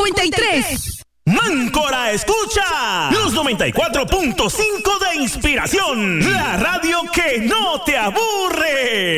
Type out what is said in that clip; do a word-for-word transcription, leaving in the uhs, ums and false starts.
noventa y tres. Máncora escucha los noventa y cuatro punto cinco de Inspiración, la radio que no te aburre.